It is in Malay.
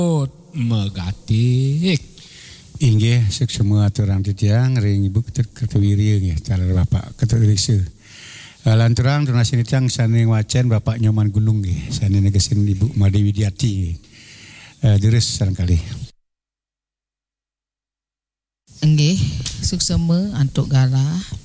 Megatik. Inggih semua aturang titiang ring Ibu Kertawiri nggih cara Bapak Ketuirisa. Lanturang donasi titiang saning wacan Bapak Nyoman Gunung nggih, saning negesin Ibu Made Widiati. Deres barangkali. Nggih, suksema antuk galah